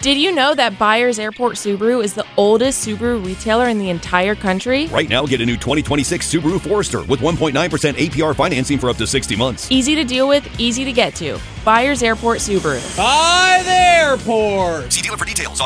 Did you know that Byers Airport Subaru is the oldest Subaru retailer in the entire country? Right now, get a new 2026 Subaru Forester with 1.9% APR financing for up to 60 months. Easy to deal with, easy to get to. Byers Airport Subaru. By the airport. See dealer for details.